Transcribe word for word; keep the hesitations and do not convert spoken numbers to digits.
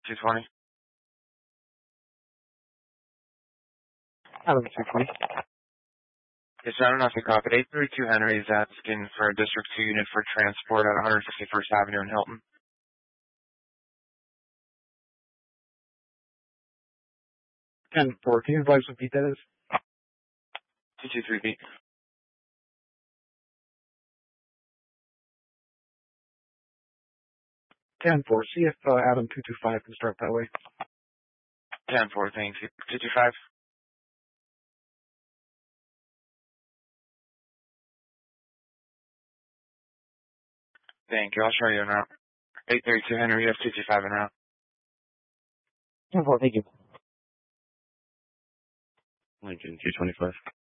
two twenty. Adam two twenty. Yes, I don't know if you caught, but eight thirty-two Henry is asking for a District two unit for transport at one fifty-first Avenue in Hilton. ten four. Can you advise what beat that is? two two three beat. ten four. See if uh, Adam two two five can start that way. ten four, thank you. two two five. Thank you. I'll show you now. eight thirty-two Henry, you have two two five in route. ten four. Thank you. Lincoln two twenty-five.